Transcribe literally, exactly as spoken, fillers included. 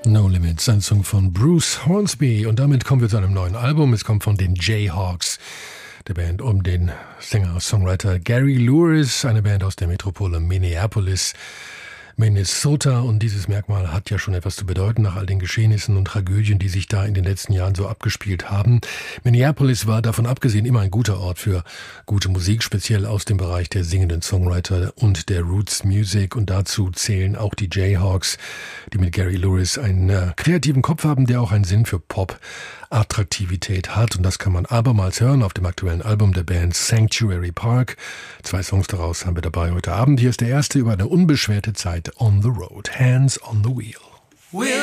No Limits, ein Song von Bruce Hornsby. Und damit kommen wir zu einem neuen Album. Es kommt von den Jayhawks, der Band um den Sänger-Songwriter Gary Lewis, eine Band aus der Metropole Minneapolis, Minnesota. Und dieses Merkmal hat ja schon etwas zu bedeuten nach all den Geschehnissen und Tragödien, die sich da in den letzten Jahren so abgespielt haben. Minneapolis war davon abgesehen immer ein guter Ort für gute Musik, speziell aus dem Bereich der singenden Songwriter und der Roots Music. Und dazu zählen auch die Jayhawks, die mit Gary Lewis einen äh, kreativen Kopf haben, der auch einen Sinn für Pop-Attraktivität hat. Und das kann man abermals hören auf dem aktuellen Album der Band Sanctuary Park. Zwei Songs daraus haben wir dabei heute Abend. Hier ist der erste über eine unbeschwerte Zeit on the road. Hands on the wheel.